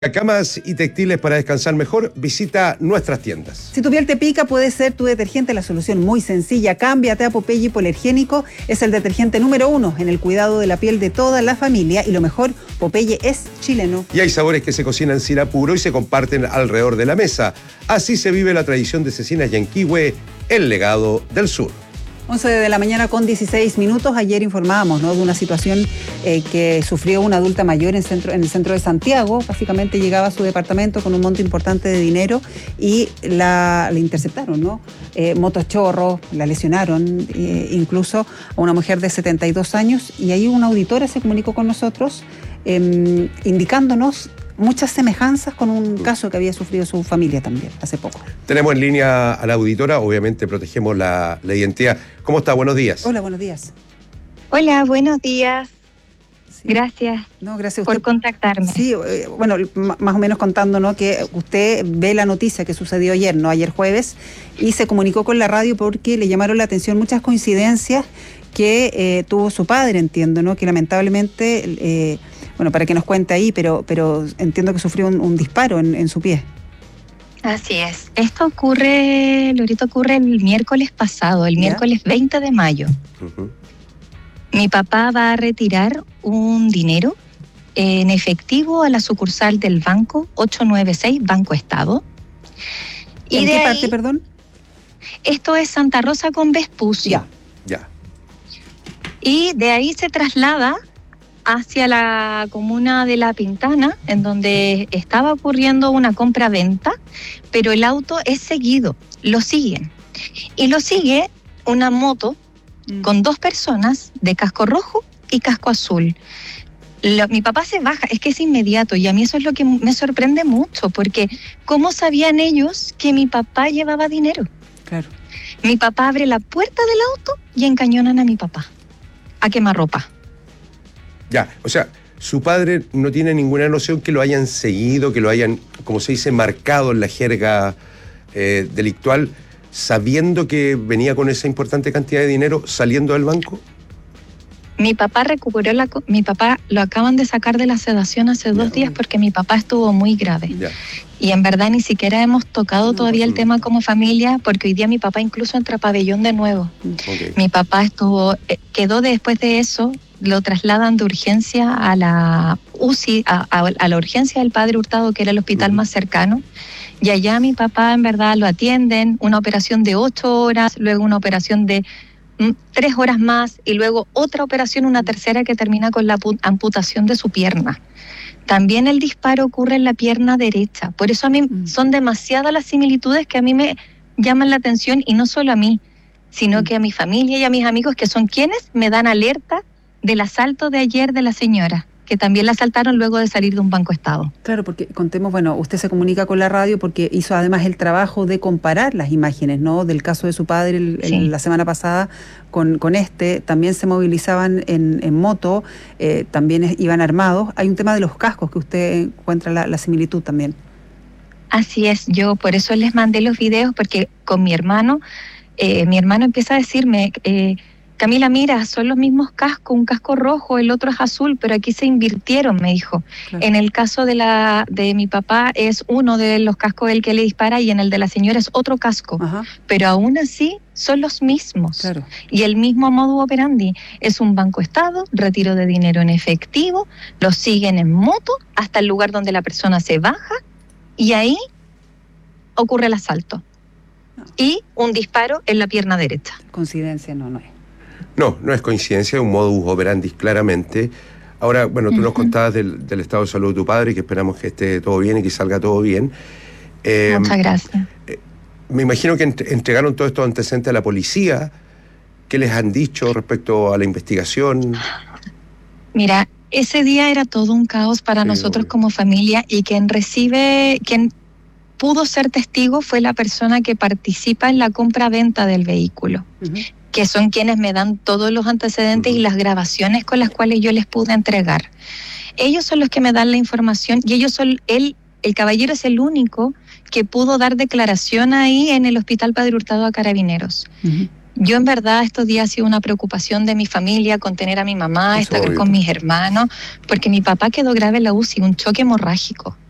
Camas y textiles para descansar mejor, visita nuestras tiendas. Si tu piel te pica, puede ser tu detergente la solución muy sencilla. Cámbiate a Popeye Hipoalergénico. Es el detergente número 1 en el cuidado de la piel de toda la familia. Y lo mejor, Popeye es chileno. Y hay sabores que se cocinan sin apuro y se comparten alrededor de la mesa. Así se vive la tradición de Cecinas Yanquihue, el legado del sur. 11 de la mañana con 16 minutos. Ayer informábamos, ¿no?, de una situación que sufrió una adulta mayor en el centro de Santiago. Básicamente llegaba a su departamento con un monto importante de dinero y la interceptaron, ¿no? Motochorros, la lesionaron, incluso a una mujer de 72 años. Y ahí una auditora se comunicó con nosotros indicándonos muchas semejanzas con un caso que había sufrido su familia también hace poco. Tenemos en línea a la auditora, obviamente protegemos la identidad. ¿Cómo está? Buenos días. Hola, buenos días. Hola, buenos días. Sí. Gracias, gracias a usted por contactarme. Sí, bueno, más o menos contándonos que usted ve la noticia que sucedió ayer, ¿no? Ayer jueves, y se comunicó con la radio porque le llamaron la atención muchas coincidencias que tuvo su padre, entiendo, ¿no? Que lamentablemente... Bueno, para que nos cuente ahí, pero entiendo que sufrió un disparo en su pie. Así es. Esto ocurre, Lorito, el miércoles pasado, el miércoles 20 de mayo. Uh-huh. Mi papá va a retirar un dinero en efectivo a la sucursal del banco 896, Banco Estado. ¿En qué parte, perdón? Esto es Santa Rosa con Vespucio. Ya. Y de ahí se traslada hacia la comuna de La Pintana, en donde estaba ocurriendo una compra-venta, pero el auto es seguido, lo siguen. Y lo sigue una moto con 2 personas de casco rojo y casco azul. Mi papá se baja, es que es inmediato, y a mí eso es lo que me sorprende mucho, porque ¿cómo sabían ellos que mi papá llevaba dinero? Claro. Mi papá abre la puerta del auto y encañonan a mi papá, a quemarropa. Ya, o sea, su padre no tiene ninguna noción que lo hayan seguido, que lo hayan, como se dice, marcado en la jerga delictual, sabiendo que venía con esa importante cantidad de dinero saliendo del banco. Mi papá recuperó mi papá lo acaban de sacar de la sedación hace 2 días porque mi papá estuvo muy grave. Ya. Y en verdad ni siquiera hemos tocado todavía el tema como familia, porque hoy día mi papá incluso entra a pabellón de nuevo. Okay. Mi papá quedó después de eso, lo trasladan de urgencia a la UCI, a la urgencia del Padre Hurtado, que era el hospital más cercano. Y allá mi papá en verdad lo atienden, una operación de 8 horas, luego una operación de 3 horas más y luego otra operación, una tercera que termina con la amputación de su pierna. También el disparo ocurre en la pierna derecha. Por eso a mí son demasiadas las similitudes que a mí me llaman la atención, y no solo a mí, sino que a mi familia y a mis amigos, que son quienes me dan alerta del asalto de ayer de la señora, que también la asaltaron luego de salir de un Banco Estado. Claro, porque contemos, bueno, usted se comunica con la radio porque hizo además el trabajo de comparar las imágenes, ¿no?, del caso de su padre la semana pasada con este. También se movilizaban en moto, también iban armados. Hay un tema de los cascos que usted encuentra la similitud también. Así es, yo por eso les mandé los videos, porque con mi hermano empieza a decirme... Camila, mira, son los mismos cascos, un casco rojo, el otro es azul, pero aquí se invirtieron, me dijo. Claro. En el caso de mi papá es uno de los cascos el que le dispara, y en el de la señora es otro casco. Ajá. Pero aún así son los mismos. Claro. Y el mismo modus operandi. Es un Banco Estado, retiro de dinero en efectivo, lo siguen en moto hasta el lugar donde la persona se baja, y ahí ocurre el asalto. No. Y un disparo en la pierna derecha. Coincidencia no es. No es coincidencia, es un modus operandi claramente. Ahora, bueno, tú nos contabas del estado de salud de tu padre, y que esperamos que esté todo bien y que salga todo bien. Muchas gracias. Me imagino que entregaron todos estos antecedentes a la policía. ¿Qué les han dicho respecto a la investigación? Mira, ese día era todo un caos para nosotros como familia, y quien pudo ser testigo fue la persona que participa en la compra-venta del vehículo. Uh-huh. Que son quienes me dan todos los antecedentes y las grabaciones con las cuales yo les pude entregar. Ellos son los que me dan la información, y el caballero es el único que pudo dar declaración ahí en el Hospital Padre Hurtado a Carabineros. Uh-huh. Yo en verdad estos días ha sido una preocupación de mi familia, contener a mi mamá, estar con mis hermanos, porque mi papá quedó grave en la UCI, un choque hemorrágico.